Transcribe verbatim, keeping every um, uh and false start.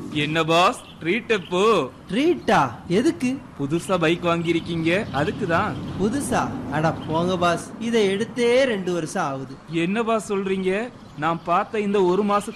என்ன pass, treat எப்போ? ட்ரீட்டா? எதுக்கு? புதுசா பைக் வாங்கியிருக்கீங்க, அதுக்குதான். புதுசா? அட போங்க பாஸ், இதை எடுத்தே ரெண்டு வருஷம் ஆகுது. என்ன பாஸ் சொல்றீங்க? நான் பார்த்த இந்த ஒரு மாச